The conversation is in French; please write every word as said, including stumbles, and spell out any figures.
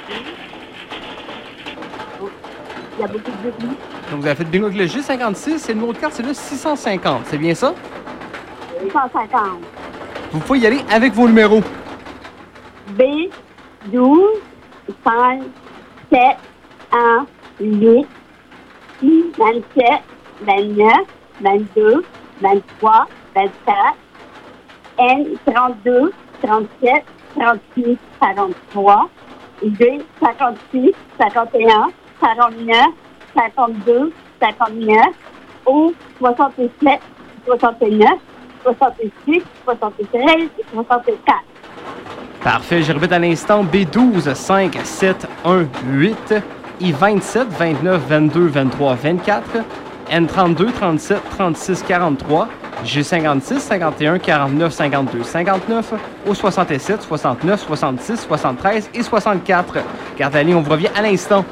Il y a beaucoup de bruit. Donc, vous avez fait bingo avec le G cinquante-six et le numéro de carte, c'est le six cent cinquante. C'est bien ça? six cent cinquante. Vous pouvez y aller avec vos numéros. B, douze, cinq, sept, un, huit, six, vingt-sept, vingt-neuf, vingt-deux, vingt-trois, vingt-quatre, N, trente-deux, trente-sept, trente-six, quarante-trois, D, cinquante-six, cinquante et un, quarante-neuf, cinquante-deux, cinquante-neuf, O, soixante-sept, soixante-neuf, soixante-six, soixante-treize, soixante-quatre. Parfait. Je répète à l'instant. B douze, cinq, sept, un, huit, I vingt-sept, vingt-neuf, vingt-deux, vingt-trois, vingt-quatre, N trente-deux, trente-sept, trente-six, quarante-trois, G cinquante-six, cinquante et un, quarante-neuf, cinquante-deux, cinquante-neuf, O soixante-sept, soixante-neuf, soixante-six, soixante-treize et soixante-quatre. Garde la ligne, on vous revient à l'instant.